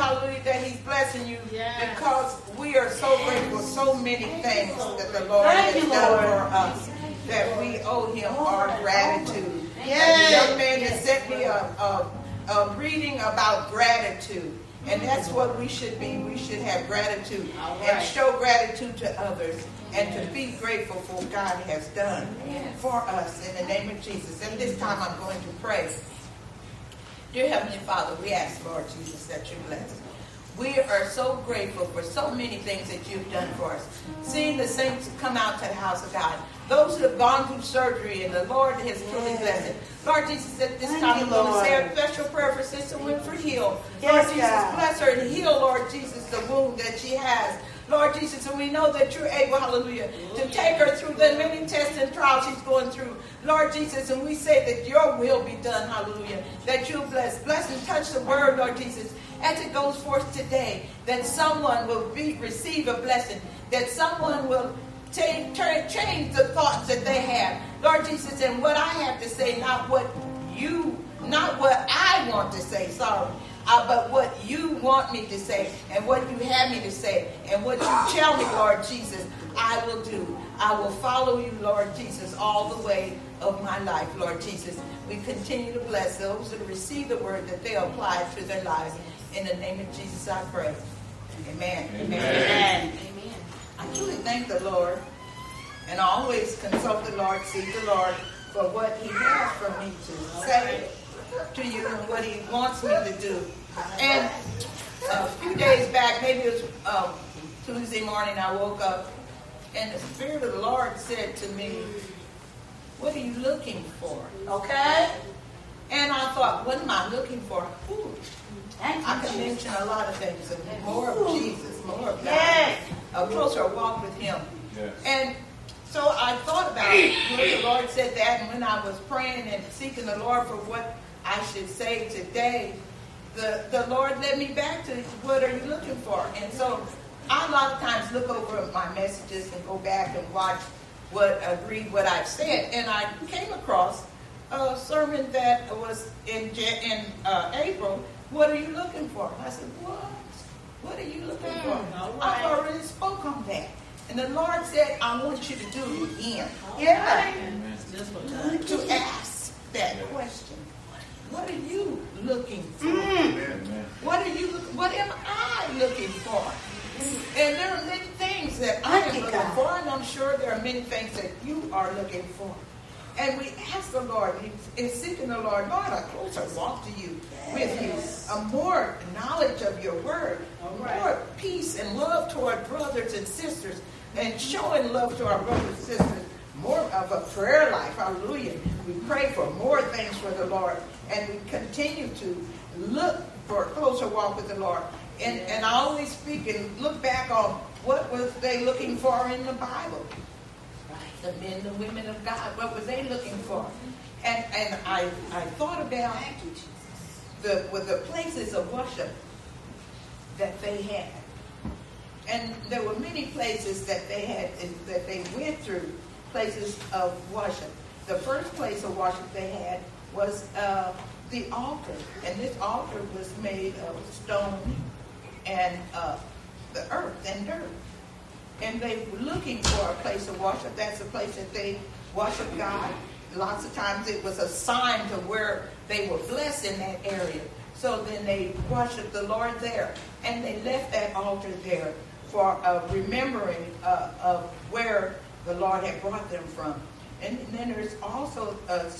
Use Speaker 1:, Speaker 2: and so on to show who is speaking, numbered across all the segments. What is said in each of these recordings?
Speaker 1: hallelujah, that he's blessing you because we are so grateful. So many things that the Lord has done for us that we owe him our gratitude. And the young man has sent me a reading about gratitude. And that's what we should be. We should have gratitude and show gratitude to others and to be grateful for what God has done for us in the name of Jesus. And this time I'm going to pray. Dear Heavenly Father, we ask, Lord Jesus, that you bless. We are so grateful for so many things that you've done for us. Seeing the saints come out to the house of God. Those who have gone through surgery and the Lord has truly blessed it. Lord Jesus, at this time I'm going to say a special prayer for Sister Winfrey Hill. Lord Jesus, bless her and heal, Lord Jesus, the wound that she has. Lord Jesus, and we know that you're able, hallelujah, to take her through the many tests and trials she's going through. Lord Jesus, and we say that your will be done, hallelujah, that you bless and touch the word, Lord Jesus, as it goes forth today, that someone will receive a blessing, that someone will change the thoughts that they have. Lord Jesus, and what I have to say, not what I want to say, but what you want me to say and what you have me to say and what you tell me, Lord Jesus, I will do. I will follow you, Lord Jesus, all the way of my life, Lord Jesus. We continue to bless those that receive the word that they apply to their lives. In the name of Jesus, I pray. Amen. Amen. Amen. Amen. I truly thank the Lord, and I always consult the Lord, seek the Lord for what he has for me to say to you and what he wants me to do. And a few days back, maybe it was Tuesday morning, I woke up and the Spirit of the Lord said to me, what are you looking for? Okay? And I thought, what am I looking for? Ooh, I can mention a lot of things. More of Jesus, more of God, a closer walk with him. Yes. And so I thought about it when the Lord said that, and when I was praying and seeking the Lord for what I should say today, the Lord led me back to what are you looking for? And so I a lot of times look over my messages and go back and watch read what I've said. And I came across a sermon that was in April. What are you looking for? I said, what? What are you looking for? Right. I've already spoke on that. And the Lord said, I want you to do it again. To ask that question. What are you looking for? What am I looking for? And there are many things that I am looking for, and I'm sure there are many things that you are looking for. And we ask the Lord, in seeking the Lord, a closer walk to you, with you, a more knowledge of your word, more peace and love toward brothers and sisters, and showing love to our brothers and sisters, more of a prayer life, hallelujah. We pray for more things for the Lord, and we continue to look for a closer walk with the Lord. And I always speak and look back on what was they looking for in the Bible. The men and women of God, what was they looking for? And I thought about the places of worship that they had. And there were many places that they had, that they went through, places of worship. The first place of worship they had was the altar. And this altar was made of stone and the earth and dirt. And they were looking for a place of worship. That's a place that they worship God. Lots of times it was a sign to where they were blessed in that area. So then they worshiped the Lord there. And they left that altar there for remembering of where the Lord had brought them from. And then there's also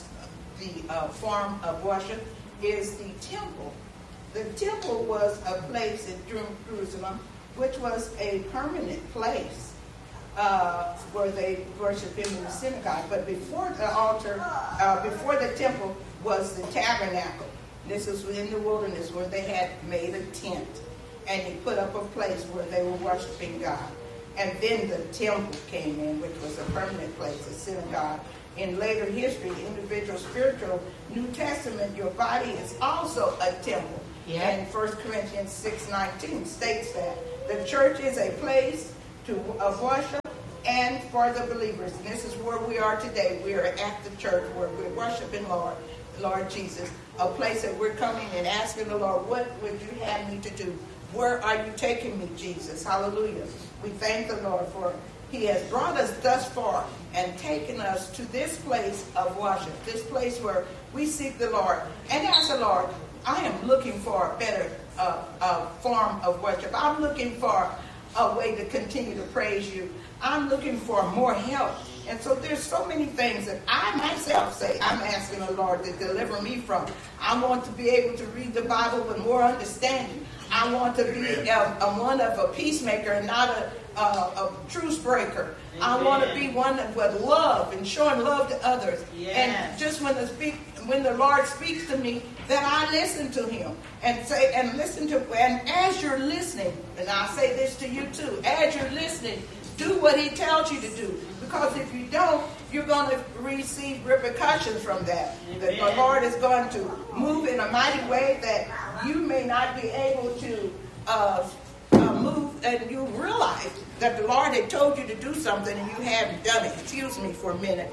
Speaker 1: the form of worship is the temple. The temple was a place in Jerusalem which was a permanent place where they worshiped him in the synagogue. But before the altar, before the temple was the tabernacle. This was in the wilderness where they had made a tent. And he put up a place where they were worshiping God. And then the temple came in, which was a permanent place, a synagogue. In later history, individual spiritual New Testament, your body is also a temple. Yeah. And 1 Corinthians 6:19 states that the church is a place of worship and for the believers. And this is where we are today. We are at the church where we're worshiping Lord Jesus. A place that we're coming and asking the Lord, what would you have me to do where are you taking me, Jesus? Hallelujah. We thank the Lord for he has brought us thus far and taken us to this place of worship, this place where we seek the Lord. And ask the Lord, I am looking for a better form of worship. I'm looking for a way to continue to praise you. I'm looking for more help. And so there's so many things that I myself say I'm asking the Lord to deliver me from. I want to be able to read the Bible with more understanding. I want to be one of a peacemaker and not a truce breaker. Amen. I want to be one with love and showing love to others. Yes. And just when the Lord speaks to me, that I listen to him and say and listen to. And as you're listening, and I say this to you too, as you're listening, do what he tells you to do. Because if you don't, you're going to receive repercussions from that. That the Lord is going to move in a mighty way that you may not be able to move, and you realize that the Lord had told you to do something and you haven't done it. Excuse me for a minute.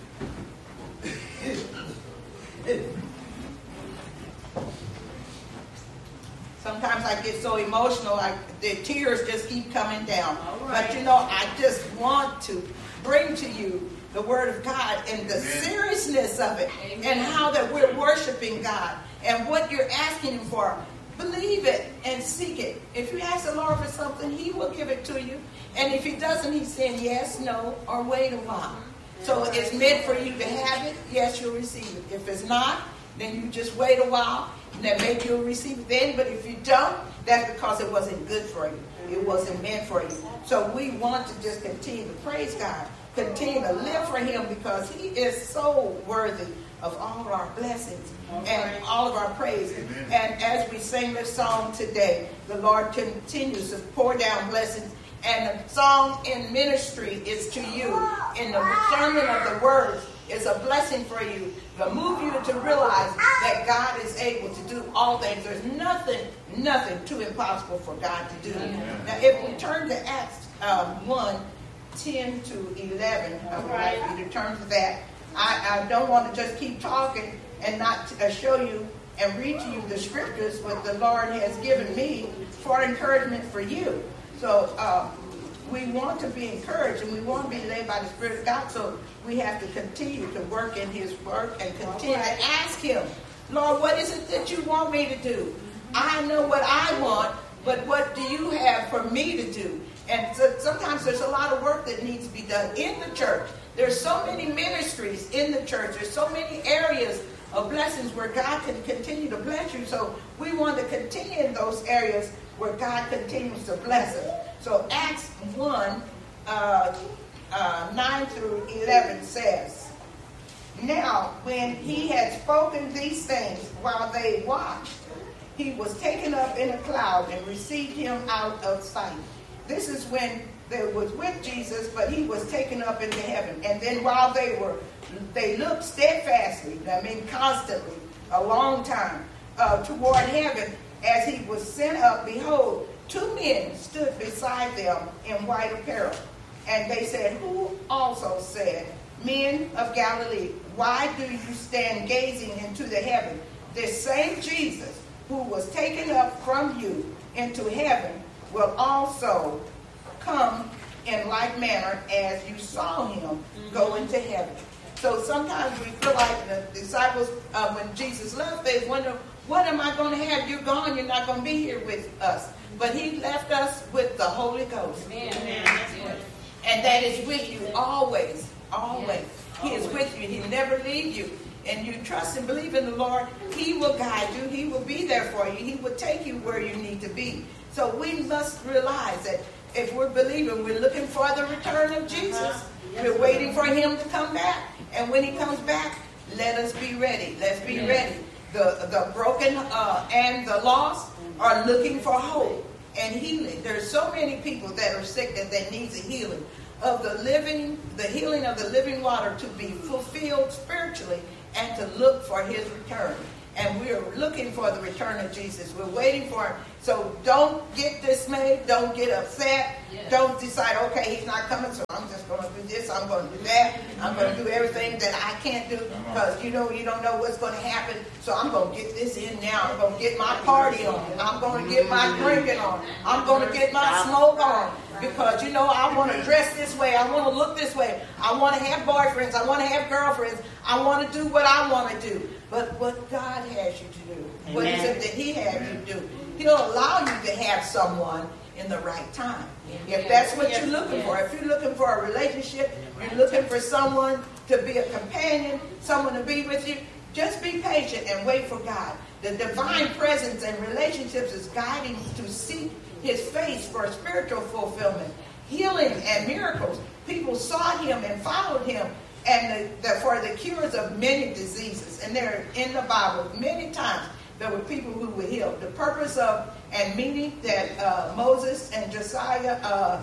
Speaker 1: Sometimes I get so emotional, the tears just keep coming down. Right. But I just want to bring to you the Word of God and the seriousness of it. Amen. And how that we're worshiping God and what you're asking him for. Believe it and seek it. If you ask the Lord for something, he will give it to you. And if he doesn't, he's saying yes, no, or wait a while. So it's meant for you to have it. Yes, you'll receive it. If it's not, then you just wait a while. And then maybe you'll receive it then. But if you don't, that's because it wasn't good for you. It wasn't meant for you. So we want to just continue to praise God. Continue to live for him because he is so worthy of all of our blessings and all of our praise. Amen. And as we sing this song today, the Lord continues to pour down blessings. And the song in ministry is to you. In the sermon of the words is a blessing for you to move you to realize that God is able to do all things. There's nothing too impossible for God to do. Amen. Now, if we turn to Acts 1:10 to 11, I would like you to turn to that. I don't want to just keep talking and not show you and read to you the scriptures what the Lord has given me for encouragement for you. So we want to be encouraged and we want to be led by the Spirit of God. So we have to continue to work in his work and continue to ask him, Lord, what is it that you want me to do? I know what I want, but what do you have for me to do? And so sometimes there's a lot of work that needs to be done in the church. There's so many ministries in the church. There's so many areas of blessings where God can continue to bless you. So we want to continue in those areas where God continues to bless us. So Acts 1, 9 through 11 says, Now when he had spoken these things while they watched, he was taken up in a cloud and received him out of sight. This is when they was with Jesus, but he was taken up into heaven. And then while they looked steadfastly, constantly, a long time, toward heaven, as he was sent up, behold, 2 men stood beside them in white apparel. And they said, Who also said, Men of Galilee, why do you stand gazing into the heaven? This same Jesus who was taken up from you into heaven will also come in like manner as you saw him go into heaven. So sometimes we feel like the disciples, when Jesus left, they wonder, what am I going to have? You're gone. You're not going to be here with us. But he left us with the Holy Ghost. Amen. And that is with you always. Always. He is with you. He'll never leave you. And you trust and believe in the Lord, he will guide you. He will be there for you. He will take you where you need to be. So we must realize that if we're believing, we're looking for the return of Jesus. We're waiting for him to come back. And when he comes back, let us be ready. Let's be ready. The broken and the lost are looking for hope and healing. There's so many people that are sick that needs a healing of the healing of the living water to be fulfilled spiritually and to look for his return. and we are looking for the return of Jesus. We're waiting for him. So don't get dismayed. Don't get upset. Yes. Don't decide, okay, he's not coming, so I'm just going to do this. I'm going to do that. I'm going to do everything that I can't do because, you don't know what's going to happen. So I'm going to get this in now. I'm going to get my party on. I'm going to get my drinking on. I'm going to get my smoke on because, I want to dress this way. I want to look this way. I want to have boyfriends. I want to have girlfriends. I want to do what I want to do. But what God has you to do, Amen. What is it that he has you to do? He'll allow you to have someone in the right time. If that's what you're looking for. If you're looking for a relationship, you're looking for someone to be a companion, someone to be with you, just be patient and wait for God. The divine presence and relationships is guiding you to seek his face for spiritual fulfillment, healing and miracles. People saw him and followed him and for the cures of many diseases. And they're in the Bible many times. There were people who were healed. The purpose of and meaning that Moses and Josiah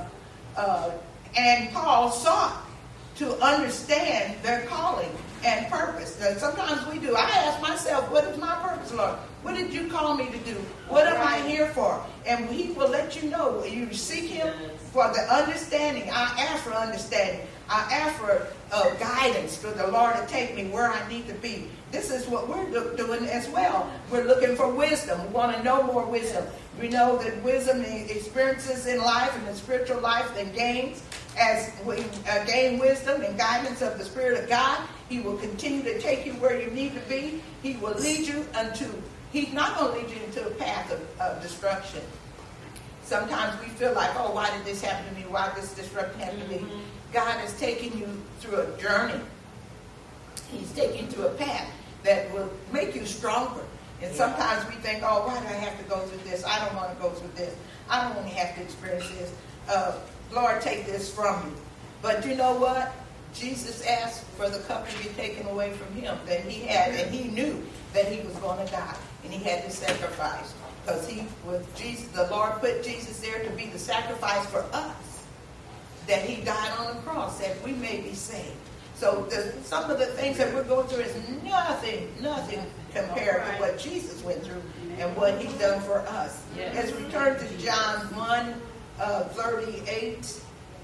Speaker 1: and Paul sought to understand their calling and purpose. Now, sometimes we do. I ask myself, what is my purpose, Lord? What did you call me to do? What am I here for? And he will let you know. You seek him for the understanding. I ask for understanding. I ask for guidance for the Lord to take me where I need to be. This is what we're doing as well. We're looking for wisdom. We want to know more wisdom. We know that wisdom and experiences in life and in spiritual life that gains. As we gain wisdom and guidance of the Spirit of God, he will continue to take you where you need to be. He will lead you he's not going to lead you into a path of destruction. Sometimes we feel like, oh, why did this happen to me? Why did this destruction happen to me? God is taking you through a journey. He's taking you to a path that will make you stronger. And sometimes we think, oh, why do I have to go through this? I don't want to go through this. I don't want to have to experience this. Lord, take this from me. But you know what? Jesus asked for the cup to be taken away from him that he had, and he knew that he was going to die, and he had to sacrifice. Because the Lord put Jesus there to be the sacrifice for us, that he died on the cross, that we may be saved. So some of the things that we're going through is nothing compared to what Jesus went through and what he's done for us. As we turn to John 1:38,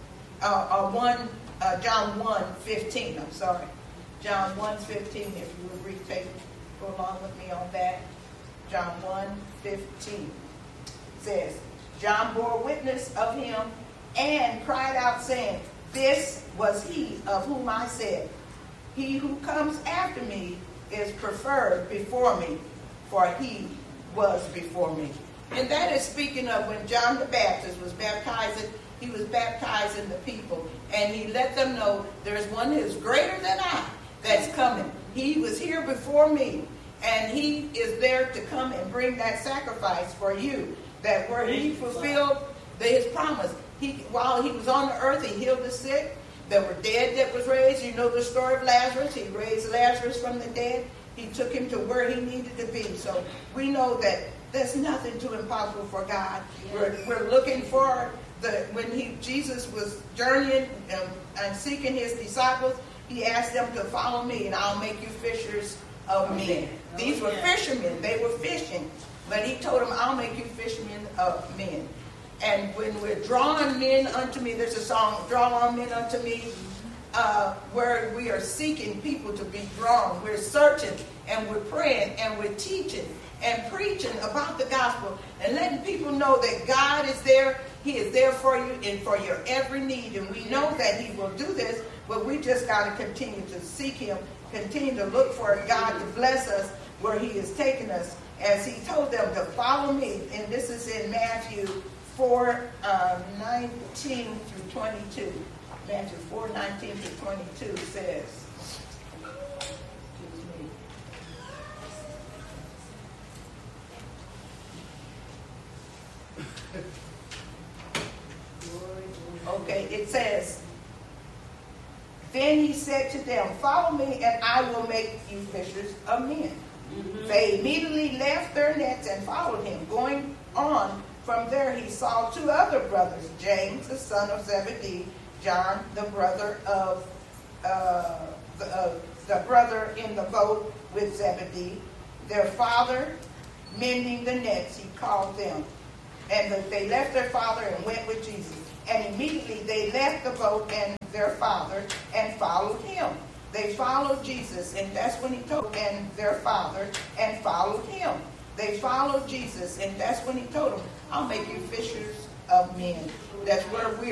Speaker 1: John 1:15. I'm sorry, John 1:15. If you would go along with me on that. John 1:15 says, John bore witness of him and cried out, saying, "This was he of whom I said, he who comes after me is preferred before me, for he was before me." And that is speaking of when John the Baptist was baptizing. He was baptizing the people, and he let them know there's one who's greater than I that's coming. He was here before me, and he is there to come and bring that sacrifice for you, that where he fulfilled his promise. While he was on the earth, he healed the sick. There were dead that was raised. You know the story of Lazarus. He raised Lazarus from the dead. He took him to where he needed to be. So we know that there's nothing too impossible for God. We're looking for when Jesus was journeying and seeking his disciples, he asked them to follow me and I'll make you fishers of men. These were fishermen. They were fishing. But he told them, I'll make you fishermen of men. And when we're drawing men unto me, there's a song, "Draw All Men Unto Me," where we are seeking people to be drawn. We're searching and we're praying and we're teaching and preaching about the gospel and letting people know that God is there. He is there for you and for your every need. And we know that he will do this, but we just got to continue to seek him, continue to look for God to bless us where he is taking us. As he told them to follow me. And this is in Matthew 4:19 through 22. Matthew 4:19 through 22 says, okay, it says, "Then he said to them, follow me and I will make you fishers of men." They immediately left their nets and followed him. Going on from there, he saw two other brothers, James, the son of Zebedee, John, the brother the brother in the boat with Zebedee, their father mending the nets, he called them. And they left their father and went with Jesus. And immediately they left the boat and their father and followed him. They followed Jesus, and that's when he told them, and their father, and followed him. They followed Jesus, and that's when he told them, I'll make you fishers of men. That's where we're